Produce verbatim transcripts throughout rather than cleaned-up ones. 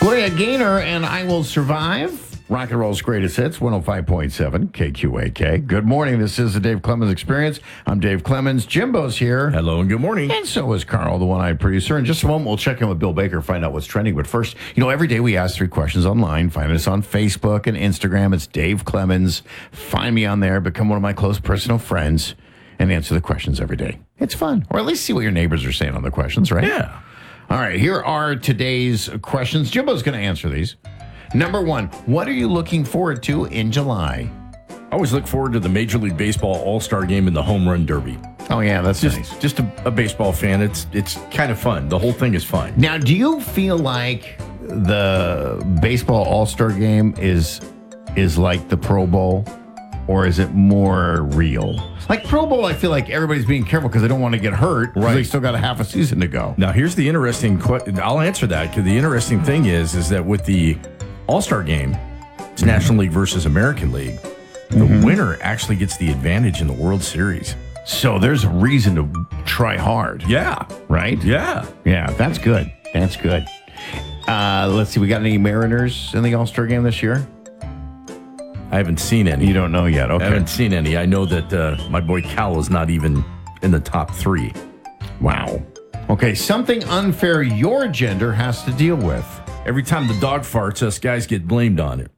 Gloria Gaynor and I Will Survive. Rock and Roll's greatest hits, one oh five point seven K Q A K. Good morning. This is the Dave Clemens Experience. I'm Dave Clemens. Jimbo's here. Hello and good morning. And so is Carl, the one-eyed producer. In just a moment, we'll check in with Bill Baker, find out what's trending. But first, you know, every day we ask three questions online. Find us on Facebook and Instagram. It's Dave Clemens. Find me on there. Become one of my close personal friends and answer the questions every day. It's fun. Or at least see what your neighbors are saying on the questions, right? Yeah. All right, here are today's questions. Jimbo's going to answer these. Number one, what are you looking forward to in July? I always look forward to the Major League Baseball All-Star Game and the Home Run Derby. Oh, yeah, that's Just, nice. just a, a baseball fan. It's it's kind of fun. The whole thing is fun. Now, do you feel like the baseball All-Star Game is is like the Pro Bowl, or is it more real? Like Pro Bowl, I feel like everybody's being careful because they don't want to get hurt. Right. They still got a half a season to go. Now, here's the interesting question. I'll answer that because the interesting thing is, is that with the All-Star Game, it's mm-hmm. National League versus American League. The mm-hmm. winner actually gets the advantage in the World Series. So there's a reason to try hard. Yeah. Right? Yeah. Yeah, that's good. That's good. Uh, let's see. We got any Mariners in the All-Star Game this year? I haven't seen any. You don't know yet. Okay. I haven't seen any. I know that uh, my boy Cal is not even in the top three. Wow. Okay, something unfair your gender has to deal with. Every time the dog farts, us guys get blamed on it.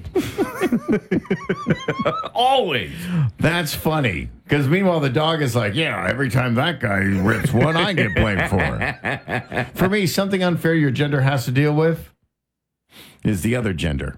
Always. That's funny. Because meanwhile, the dog is like, yeah, every time that guy rips one, I get blamed for it. For me, something unfair your gender has to deal with is the other gender.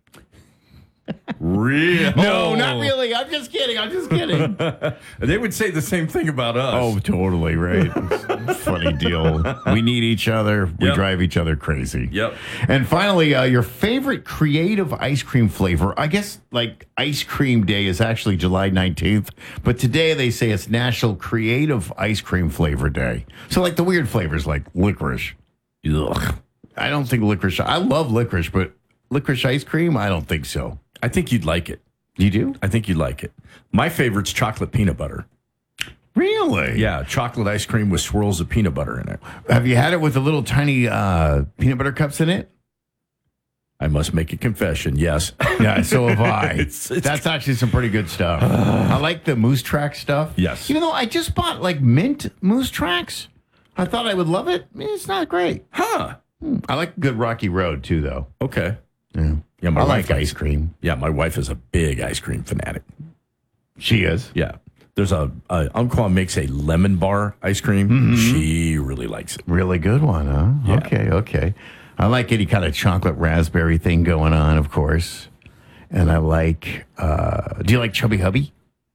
Real? No, not really. I'm just kidding. I'm just kidding. They would say the same thing about us. Oh, totally, right? Funny deal. We need each other. We Yep. drive each other crazy. Yep. And finally, uh, your favorite creative ice cream flavor. I guess like Ice Cream Day is actually July nineteenth, but today they say it's National Creative Ice Cream Flavor Day. So like the weird flavors like licorice. Ugh. I don't think licorice. I love licorice, but licorice ice cream, I don't think so. I think you'd like it. You do? I think you'd like it. My favorite's chocolate peanut butter. Really? Yeah, chocolate ice cream with swirls of peanut butter in it. Have you had it with the little tiny uh, peanut butter cups in it? I must make a confession, yes. Yeah, so have I. It's- it's- That's actually some pretty good stuff. I like the Moose Track stuff. Yes. Even though I just bought like mint Moose Tracks. I thought I would love it. It's not great. Huh. I like good Rocky Road too, though. Okay. Yeah. Yeah, my I wife like likes- ice cream. Yeah, my wife is a big ice cream fanatic. She is. Yeah. There's a, a Uncle makes a lemon bar ice cream. Mm-hmm. She really likes it. Really good one, huh? Yeah. Okay, okay. I like any kind of chocolate raspberry thing going on, of course. And I like, uh, do you like Chubby Hubby?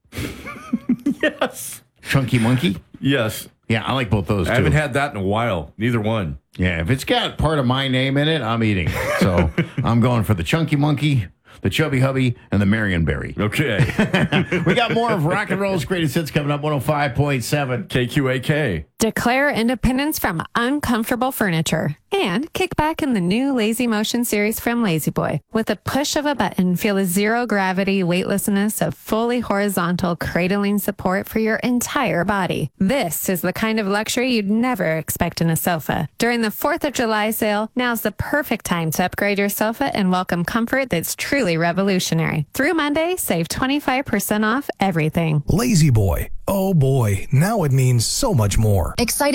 Yes. Chunky Monkey? Yes. Yeah, I like both those, too. I haven't had that in a while. Neither one. Yeah, if it's got part of my name in it, I'm eating it. So I'm going for the Chunky Monkey, the Chubby Hubby, and the Marionberry. Okay. We got more of Rock and Roll's greatest hits coming up, one oh five point seven. K Q A K. Declare independence from uncomfortable furniture and kick back in the new Lazy Motion series from Lazy Boy. With a push of a button, feel the zero gravity weightlessness of fully horizontal cradling support for your entire body. This is the kind of luxury you'd never expect in a sofa. During the fourth of July sale, now's the perfect time to upgrade your sofa and welcome comfort that's truly revolutionary. Through Monday, save twenty-five percent off everything. Lazy Boy. Oh boy, now it means so much more. Exciting.